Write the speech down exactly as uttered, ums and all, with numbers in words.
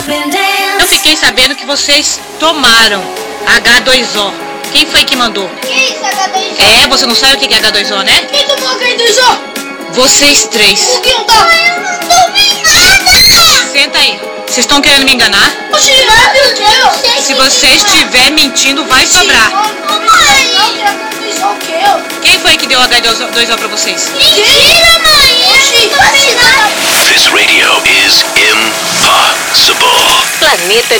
Eu fiquei sabendo que vocês tomaram H dois O. Quem foi que mandou? Que isso, H dois O? É, você não sabe o que é H dois O, né? Quem tomou H dois O? Vocês três. O que não tá? Eu não tomei nada! Senta aí. Vocês estão querendo me enganar? Oxi, não, meu Deus! Se você estiver mentindo, vai sobrar. Mamãe! Não, que H dois O o quê? Quem foi que deu H dois O pra vocês? Mentira, mãe! Oxi, não tomei nada! This radio is impossible. Planeta